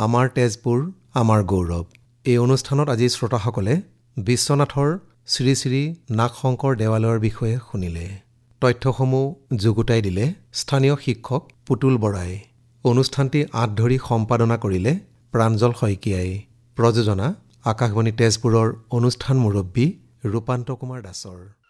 আমাৰ তেজপুৰ আমাৰ গৌৰৱ। এই অনুষ্ঠানত আজি শ্ৰোতাসকলে বিশ্বনাথৰ শ্ৰী শ্ৰী নাগশংকৰ দেৱালয়ৰ বিষয়ে শুনিলে। তথ্যসমূহ যুগুতাই দিলে স্থানীয় শিক্ষক পুতুল বৰাই। অনুষ্ঠানটি আঁত ধৰি সম্পাদনা কৰিলে প্ৰাঞ্জল শইকীয়াই। প্ৰযোজনা আকাশবাণী তেজপুৰৰ অনুষ্ঠান মুৰব্বী ৰূপান্ত কুমাৰ দাসৰ।